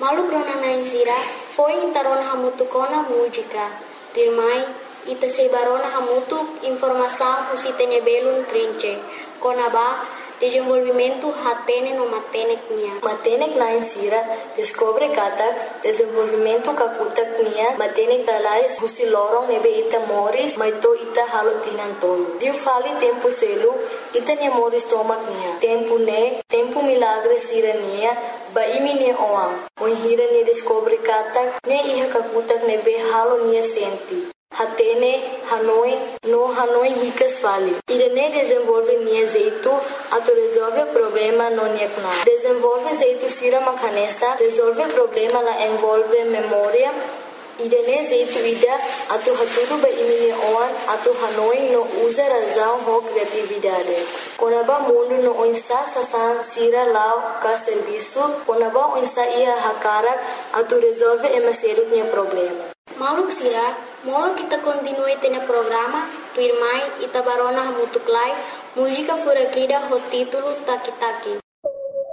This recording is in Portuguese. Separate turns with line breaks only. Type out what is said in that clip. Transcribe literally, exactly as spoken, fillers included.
Malu grona na isira, foi intarona hamutu kona música. Dirmai, ita sebarona hamutu informação usitene belun trinche. Kona ba, desenvolvimento hatene no matenek nia.
Matenek na insira, descobre kata, desenvolvimento kakutak nia, matenek lalais husilorong nebe ita moris, maito ita halotinan tolo. Diu fali tempo selu, ita nia moris tomak nia. Tempo ne, tempo milagre sira nia, ba imi nia oang. Mohira nia descobre kata, ne iha kakutak nebe halo nia senti. Hatene, Hanoi, no Hanoi ricas fali. Irene desenvolve nia zeito, ato resolve problema no nia kuna. Desenvolve zeito sira makanesa, resolve problema la envolve memória. Irene zeito ida, ato haturu ba imi nia oan, ato Hanoi no usa razão ho criatividade. Konaba mundo no oinsa sasan sira lao ka serviço, konaba oinsa ia hakarak, ato resolve emaselu nia problema.
Maluk sira, molo kita continue tene programa, tu irmai ita barona hamutuklai, música furakida ho título Taki Taki.